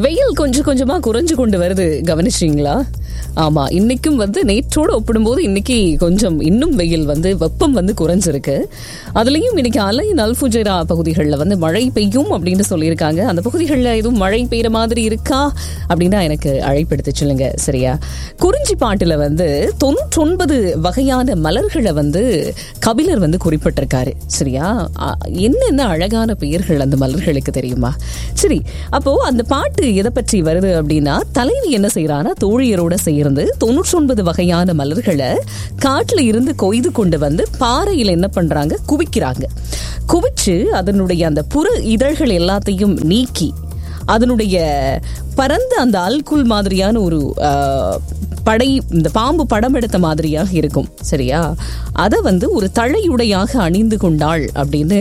வெயில் கொஞ்சம் கொஞ்சமா குறைஞ்சு கொண்டு வருது, கவனிச்சிங்களா? ஆமா, இன்னைக்கும் நேற்றோடு ஒப்பிடும்போது இன்னைக்கு கொஞ்சம் இன்னும் வெயில் வெப்பம் குறைஞ்சிருக்கு. அதுலயும் இன்னைக்கு அலைன் அல்ஃபுஜைரா பகுதிகளில் மழை பெய்யும் அப்படின்னு சொல்லியிருக்காங்க. அந்த பகுதிகளில் எதுவும் மழை பெய்யற மாதிரி இருக்கா அப்படின்னா எனக்கு அழைப்பெடுத்து சொல்லுங்க, சரியா? குறிஞ்சி பாட்டுல 99 வகையான மலர்களை கபிலர் குறிப்பிட்டிருக்காரு, சரியா? என்னென்ன அழகான பெயர்கள் அந்த மலர்களுக்கு தெரியுமா? சரி, அப்போ அந்த பாட்டு எதை பற்றி வருது அப்படின்னா, தலைவி என்ன செய்யறானா, தோழியரோட சேர்ந்து 99 வகையான மலர்களை காட்டுல இருந்து கொய்து கொண்டு பாறையில் என்ன பண்றாங்க, குவிக்கிறாங்க. குவிச்சு அதனுடைய அந்த புற இதழ்கள் எல்லாத்தையும் நீக்கி அதனுடைய பரந்த அந்த அல்குல் மாதிரியான ஒரு படை, இந்த பாம்பு படம் எடுத்த மாதிரியாக இருக்கும், சரியா? அதை ஒரு தழையுடையாக அணிந்து கொண்டாள் அப்படின்னு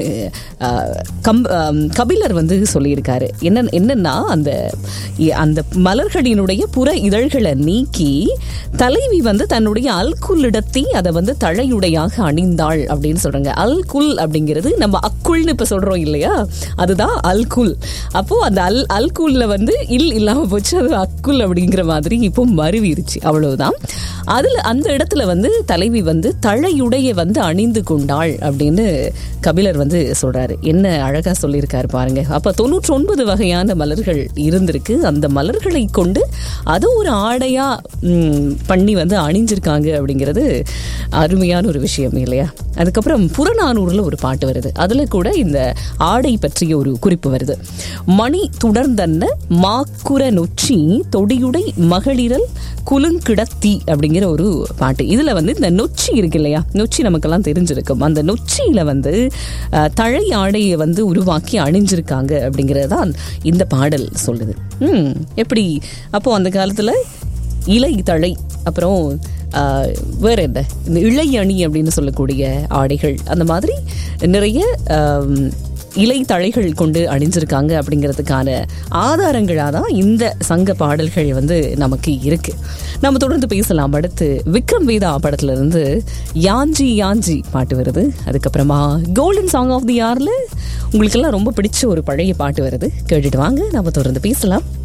கபிலர் சொல்லியிருக்காரு. என்னன்னா அந்த மலர்களினுடைய புற இதழ்களை நீக்கி தலைவி தன்னுடைய அல்குல்லிடத்தை அதை தழையுடையாக அணிந்தாள் அப்படின்னு சொல்றாங்க. அல்குல் அப்படிங்கிறது நம்ம அக்குள்னு இப்ப சொல்றோம் இல்லையா, அதுதான் அல்குல். அப்போ அந்த அல்குல்ல இல் இல்லாம போச்சு, அது அக்குல் அப்படிங்கிற மாதிரி இப்போ மருவிருச்சு, அவ்வளவுதான். அதுல அந்த இடத்துல தலைவி தழையுடைய அணிந்து கொண்டாள் அப்படின்னு கபிலர் சொல்றாரு. என்ன அழகா சொல்லியிருக்காரு பாருங்க. அப்ப 99 வகையான மலர்கள் இருந்திருக்கு. அந்த மலர்களை கொண்டு அது ஒரு ஆடையா பண்ணி அணிஞ்சிருக்காங்க அப்படிங்கிறது அருமையான ஒரு விஷயம் இல்லையா? அதுக்கப்புறம் புறநானூறுல ஒரு பாட்டு வருது. அதுல கூட இந்த ஆடை பற்றிய ஒரு குறிப்பு வருது. மணி தொடர்ந்தன்ன மாக்குற நொச்சி தொடியுடை மகளிரல் குலுங்கிடத்தி அப்படிங்கிற ஒரு பாட்டு. இதுல இந்த நொச்சி இருக்கு இல்லையா, நொச்சி நமக்கெல்லாம் தெரிஞ்சிருக்கும். அந்த நொச்சியில தழை ஆடையை உருவாக்கி அணிஞ்சிருக்காங்க அப்படிங்கறதான் இந்த பாடல் சொல்லுது. எப்படி அப்போ அந்த காலத்துல இலை தழை, அப்புறம் வேற என்ன, இந்த இளை அணி அப்படின்னு சொல்லக்கூடிய ஆடைகள், அந்த மாதிரி நிறைய இலை தழைகள் கொண்டு அணிஞ்சிருக்காங்க அப்படிங்கிறதுக்கான ஆதாரங்களாக தான் இந்த சங்க பாடல்கள் நமக்கு இருக்கு. நம்ம தொடர்ந்து பேசலாம். அடுத்து விக்ரம் வேதா படத்துல இருந்து யாஞ்சி யாஞ்சி பாட்டு வருது. அதுக்கப்புறமா கோல்டன் சாங் ஆஃப் தி இயர்ல உங்களுக்கெல்லாம் ரொம்ப பிடிச்ச ஒரு பழைய பாட்டு வருது. கேட்டுட்டு வாங்க, நம்ம தொடர்ந்து பேசலாம்.